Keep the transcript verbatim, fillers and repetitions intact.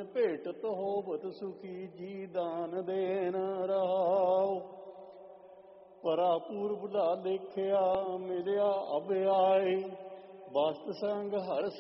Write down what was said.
ਭੇਟਤ ਹੋਵਤ ਸੁਖੀ ਜੀ ਦਾਨ ਦੇਨ ਰਹਾਉ। ਪਰਾ ਪੂਰਬ ਦਾ ਦੇਖਿਆ ਮਿਲਿਆ ਅਬ ਆਏ, ਬਸਤ ਸੰਗ ਹਰ